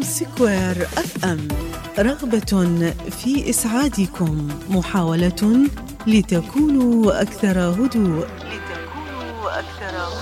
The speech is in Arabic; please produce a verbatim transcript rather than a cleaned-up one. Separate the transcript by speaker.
Speaker 1: سكوير اف ام، رغبة في إسعادكم، محاولة لتكونوا أكثر هدوء. لتكونوا أكثر هدوء.